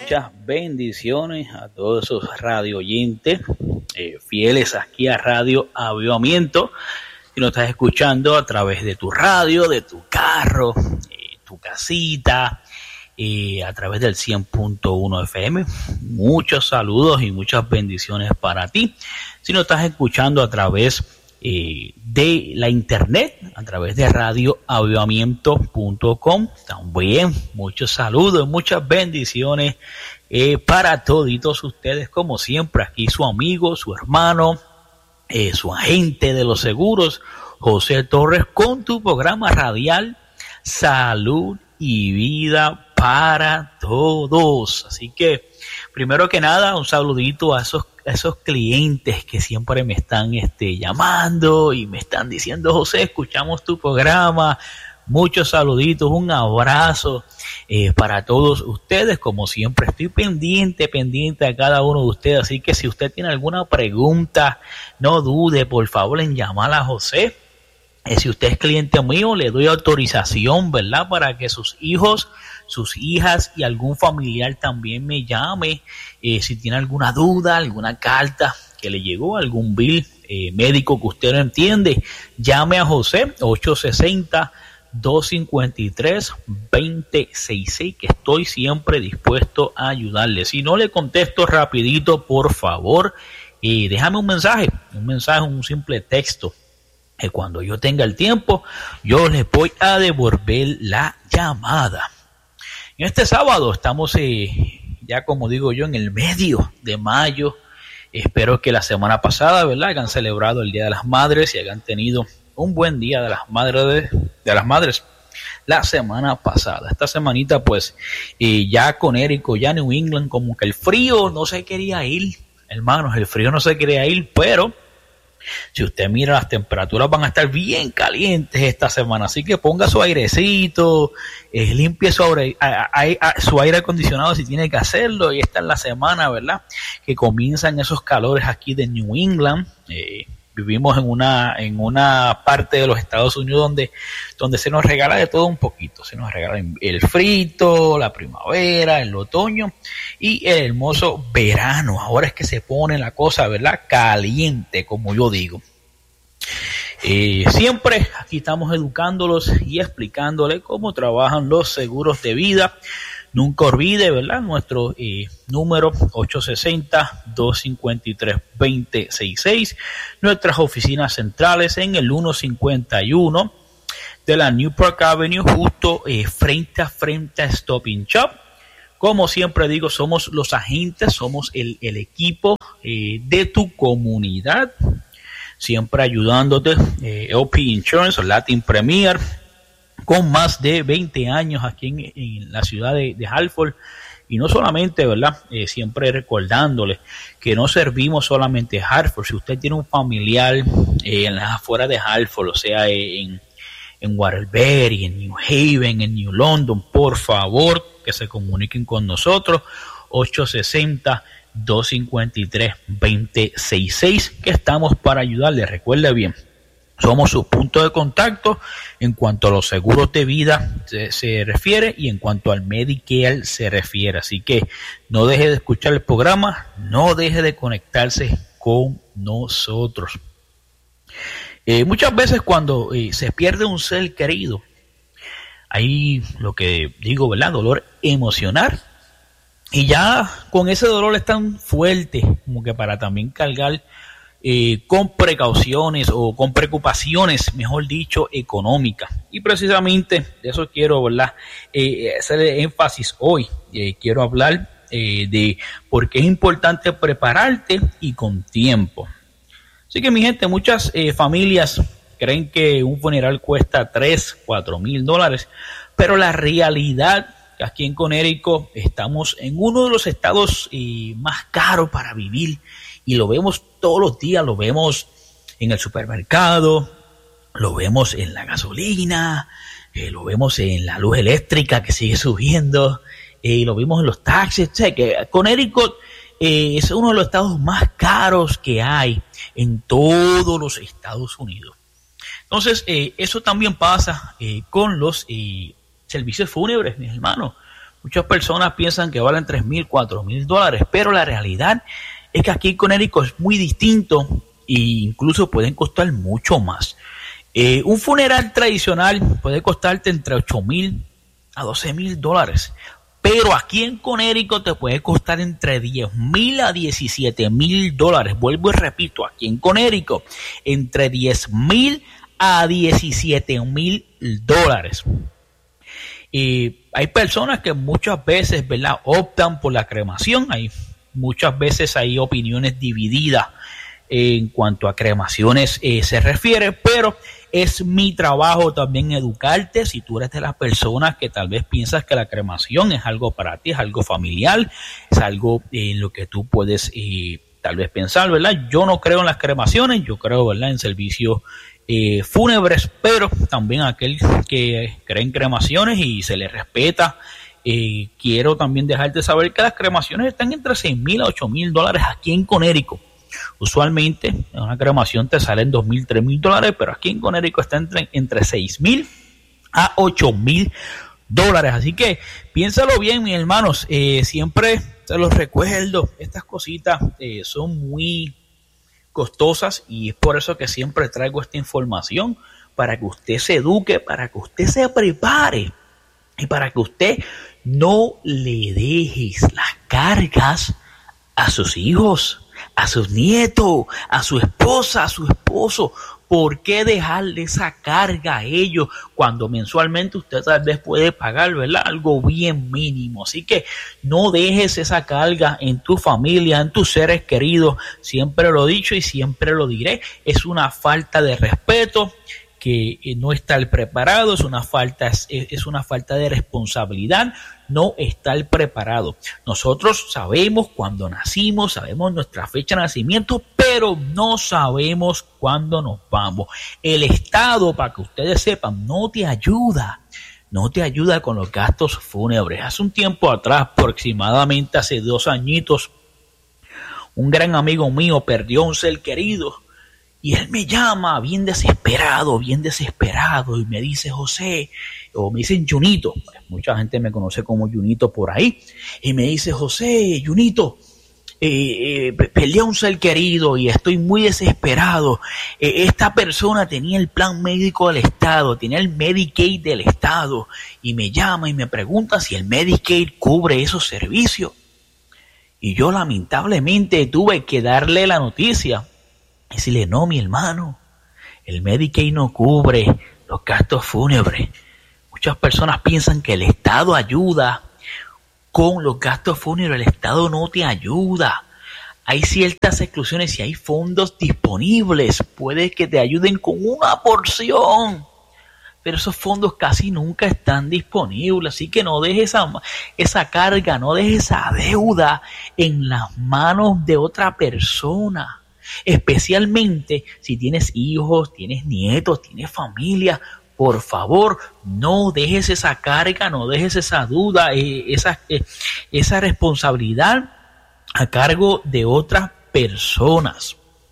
muchas bendiciones a todos esos radio oyentes fieles aquí a Radio Avivamiento. Si nos estás escuchando a través de tu radio, de tu carro, tu casita, a través del 100.1 FM, muchos saludos y muchas bendiciones para ti. Si nos estás escuchando a través de la internet, a través de radioavivamiento.com, también muchos saludos, muchas bendiciones para toditos ustedes, como siempre. Aquí su amigo, su hermano, su agente de los seguros, José Torres, con tu programa radial Salud y Vida para Todos. Así que, primero que nada, un saludito a esos clientes que siempre me están llamando y me están diciendo: José, escuchamos tu programa. Muchos saluditos, un abrazo para todos ustedes. Como siempre, estoy pendiente a cada uno de ustedes. Así que si usted tiene alguna pregunta, no dude, por favor, en llamar a José. Si usted es cliente mío, le doy autorización, ¿verdad?, para que sus hijos, sus hijas y algún familiar también me llame. Si tiene alguna duda, alguna carta que le llegó, algún bill médico que usted no entiende, llame a José, 860-253-2066, que estoy siempre dispuesto a ayudarle. Si no le contesto rapidito, por favor, déjame un mensaje, un simple texto. Cuando yo tenga el tiempo, yo les voy a devolver la llamada. En este sábado estamos ya, como digo yo, en el medio de mayo. Espero que la semana pasada, ¿verdad?, hayan celebrado el Día de las Madres y hayan tenido un buen Día de las Madres la semana pasada. Esta semanita, pues, ya Conérico, ya New England, como que el frío no se quería ir, hermanos, el frío no se quería ir, pero si usted mira, las temperaturas van a estar bien calientes esta semana, así que ponga su airecito, limpie su aire acondicionado si tiene que hacerlo. Y esta es la semana, ¿verdad?, que comienzan esos calores aquí de New England. Vivimos en una parte de los Estados Unidos donde se nos regala de todo un poquito. Se nos regala el frito, la primavera, el otoño y el hermoso verano. Ahora es que se pone la cosa, ¿verdad?, caliente, como yo digo. Siempre aquí estamos educándolos y explicándoles cómo trabajan los seguros de vida. Nunca olvide, ¿verdad?, nuestro número 860-253-2066. Nuestras oficinas centrales en el 151 de la Newport Avenue, justo frente a Stop and Shop. Como siempre digo, somos los agentes, somos el equipo de tu comunidad, siempre ayudándote. OP Insurance o Latin Premier, con más de 20 años aquí en la ciudad de Hartford. Y no solamente, ¿verdad?, siempre recordándole que no servimos solamente Hartford. Si usted tiene un familiar en las afueras de Hartford, o sea, en Waterbury, en New Haven, en New London, por favor, que se comuniquen con nosotros, 860-253-2066, que estamos para ayudarle. Recuerde bien, somos su punto de contacto en cuanto a los seguros de vida se refiere y en cuanto al Medicare se refiere. Así que no deje de escuchar el programa, no deje de conectarse con nosotros. Muchas veces cuando se pierde un ser querido, hay lo que digo, ¿verdad?, dolor emocional. Y ya con ese dolor es tan fuerte como que para también cargar con precauciones o con preocupaciones, mejor dicho, económicas. Y precisamente de eso quiero, ¿verdad?, hacer énfasis hoy. Quiero hablar de por qué es importante prepararte y con tiempo. Así que, mi gente, muchas familias creen que un funeral cuesta $3,000-4,000, pero la realidad, que aquí en Conérico estamos en uno de los estados más caros para vivir. Y lo vemos todos los días, lo vemos en el supermercado, lo vemos en la gasolina, lo vemos en la luz eléctrica que sigue subiendo, lo vimos en los taxis. O sea, que Connecticut es uno de los estados más caros que hay en todos los Estados Unidos. Entonces, eso también pasa con los servicios fúnebres, mis hermanos. Muchas personas piensan que valen $3,000, $4,000, pero la realidad es que aquí en Connecticut es muy distinto e incluso pueden costar mucho más. Un funeral tradicional puede costarte entre $8,000 a $12,000, pero aquí en Connecticut te puede costar entre $10,000 a $17,000. Vuelvo y repito, aquí en Connecticut entre $10,000 a $17,000. Hay personas que muchas veces, ¿verdad?, optan por la cremación. Muchas veces hay opiniones divididas en cuanto a cremaciones se refiere, pero es mi trabajo también educarte. Si tú eres de las personas que tal vez piensas que la cremación es algo para ti, es algo familiar, es algo en lo que tú puedes tal vez pensar, ¿verdad? Yo no creo en las cremaciones, yo creo, ¿verdad?, en servicios fúnebres, pero también aquel que cree en cremaciones y se le respeta. Quiero también dejarte saber que las cremaciones están entre $6,000 a $8,000 aquí en Connecticut. Usualmente una cremación te sale en $2,000, $3,000, pero aquí en Connecticut está entre $6,000 a $8,000. Así que piénsalo bien, mis hermanos. Siempre te los recuerdo, estas cositas son muy costosas y es por eso que siempre traigo esta información, para que usted se eduque, para que usted se prepare y para que usted no le dejes las cargas a sus hijos, a sus nietos, a su esposa, a su esposo. ¿Por qué dejarle esa carga a ellos cuando mensualmente usted tal vez puede pagar, ¿verdad?, algo bien mínimo? Así que no dejes esa carga en tu familia, en tus seres queridos. Siempre lo he dicho y siempre lo diré. Es una falta de respeto que no estar preparado, es una falta de responsabilidad, no estar preparado. Nosotros sabemos cuándo nacimos, sabemos nuestra fecha de nacimiento, pero no sabemos cuándo nos vamos. El Estado, para que ustedes sepan, no te ayuda con los gastos fúnebres. Hace un tiempo atrás, aproximadamente hace 2 añitos, un gran amigo mío perdió un ser querido. Y él me llama bien desesperado, y me dice, José, o me dicen Junito, mucha gente me conoce como Junito por ahí, y me dice, José, Junito, perdí a un ser querido y estoy muy desesperado. Esta persona tenía el plan médico del Estado, tenía el Medicaid del Estado, y me llama y me pregunta si el Medicaid cubre esos servicios. Y yo lamentablemente tuve que darle la noticia. Decirle, no, mi hermano, el Medicaid no cubre los gastos fúnebres. Muchas personas piensan que el Estado ayuda con los gastos fúnebres. El Estado no te ayuda. Hay ciertas exclusiones y hay fondos disponibles. Puede que te ayuden con una porción, pero esos fondos casi nunca están disponibles. Así que no dejes esa carga, no dejes esa deuda en las manos de otra persona. Especialmente si tienes hijos, tienes nietos, tienes familia. Por favor, no dejes esa carga, no dejes esa duda, esa responsabilidad a cargo de otras personas.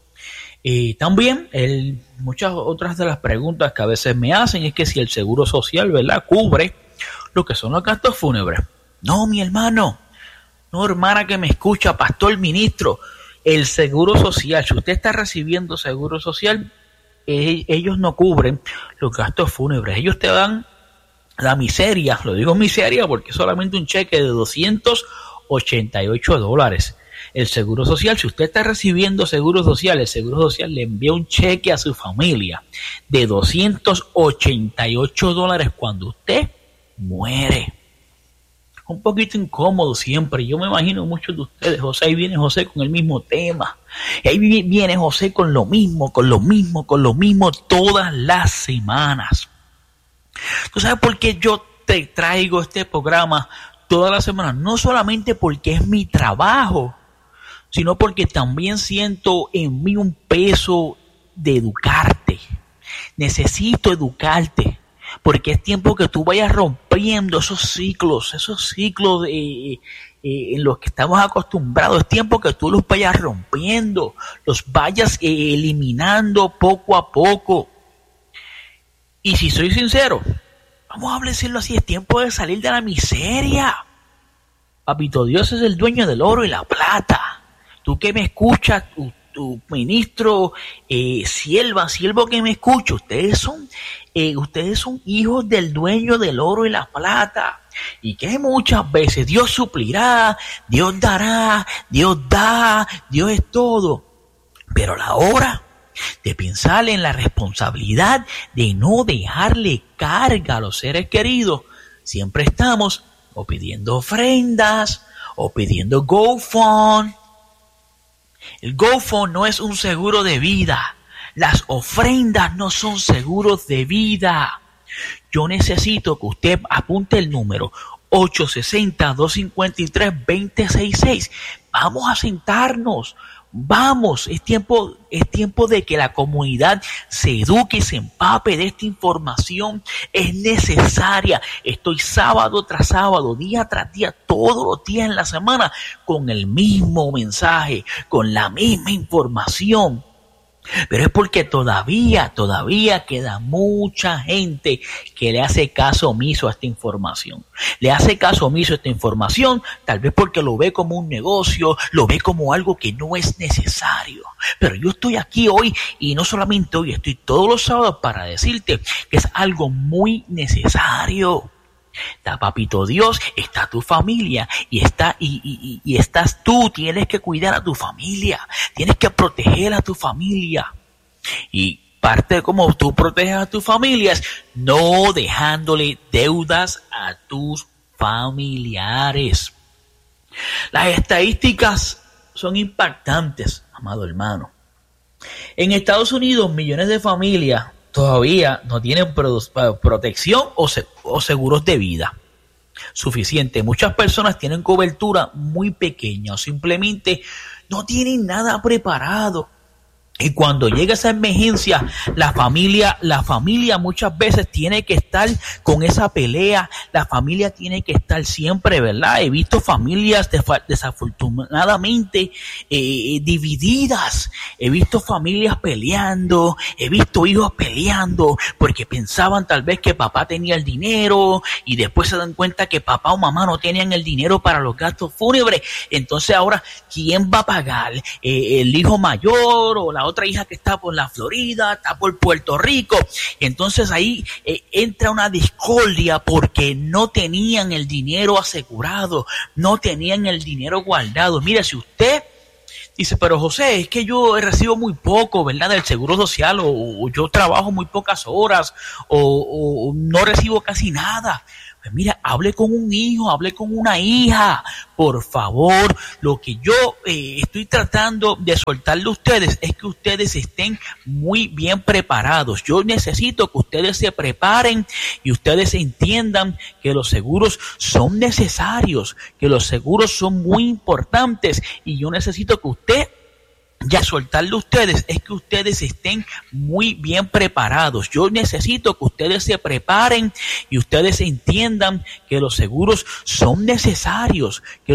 También muchas otras de las preguntas que a veces me hacen es que si el seguro social, ¿verdad?, cubre lo que son los gastos fúnebres. No, mi hermano, no, hermana que me escucha, pastor, ministro. El seguro social, si usted está recibiendo seguro social, ellos no cubren los gastos fúnebres. Ellos te dan la miseria, lo digo miseria porque es solamente un cheque de $288. El seguro social, si usted está recibiendo seguro social, el seguro social le envía un cheque a su familia de $288 cuando usted muere. Un poquito incómodo siempre. Yo me imagino muchos de ustedes, José, ahí viene José con el mismo tema. Ahí viene José con lo mismo, todas las semanas. ¿Tú sabes por qué yo te traigo este programa todas las semanas? No solamente porque es mi trabajo, sino porque también siento en mí un peso de educarte. Necesito educarte. Porque es tiempo que tú vayas rompiendo esos ciclos en los que estamos acostumbrados. Es tiempo que tú los vayas rompiendo, los vayas eliminando poco a poco. Y si soy sincero, vamos a decirlo así, es tiempo de salir de la miseria. Papito Dios es el dueño del oro y la plata. Tú que me escuchas, tu ministro, siervo que me escucha, ustedes son hijos del dueño del oro y la plata. Y que muchas veces Dios suplirá, Dios dará, Dios da, Dios es todo. Pero a la hora de pensar en la responsabilidad de no dejarle carga a los seres queridos, siempre estamos o pidiendo ofrendas o pidiendo GoFund. El GoFund no es un seguro de vida. Las ofrendas no son seguros de vida. Yo necesito que usted apunte el número 860-253-2066. Vamos a sentarnos. Vamos, es tiempo de que la comunidad se eduque y se empape de esta información. Es necesaria. Estoy sábado tras sábado, día tras día, todos los días en la semana, con el mismo mensaje, con la misma información. Pero es porque todavía queda mucha gente que le hace caso omiso a esta información. Le hace caso omiso a esta información, tal vez porque lo ve como un negocio, lo ve como algo que no es necesario. Pero yo estoy aquí hoy, y no solamente hoy, estoy todos los sábados para decirte que es algo muy necesario. Está Papito Dios, está tu familia y estás tú. Tienes que cuidar a tu familia, tienes que proteger a tu familia, y parte de cómo tú proteges a tu familia es no dejándole deudas a tus familiares. Las estadísticas son impactantes, amado hermano. En Estados Unidos, millones de familias todavía no tienen protección o seguros de vida suficiente. Muchas personas tienen cobertura muy pequeña o simplemente no tienen nada preparado. Y cuando llega esa emergencia, la familia muchas veces tiene que estar con esa pelea. La familia tiene que estar siempre, ¿verdad? He visto familias desafortunadamente divididas. He visto familias peleando. He visto hijos peleando porque pensaban tal vez que papá tenía el dinero y después se dan cuenta que papá o mamá no tenían el dinero para los gastos fúnebres. Entonces ahora, ¿quién va a pagar? ¿El hijo mayor o la otra hija que está por la Florida, está por Puerto Rico? Entonces ahí entra una discordia porque no tenían el dinero asegurado, no tenían el dinero guardado. Mire, si usted dice, pero José, es que yo recibo muy poco, ¿verdad?, del seguro social, o yo trabajo muy pocas horas, o no recibo casi nada. Pues mira, hable con un hijo, hable con una hija, por favor. Lo que yo estoy tratando de soltarle a ustedes es que ustedes estén muy bien preparados. Yo necesito que ustedes se preparen y ustedes entiendan que los seguros son necesarios, que los seguros son muy importantes, y yo necesito que usted, ya soltarle a ustedes, es que ustedes estén muy bien preparados. Yo necesito que ustedes se preparen y ustedes entiendan que los seguros son necesarios, que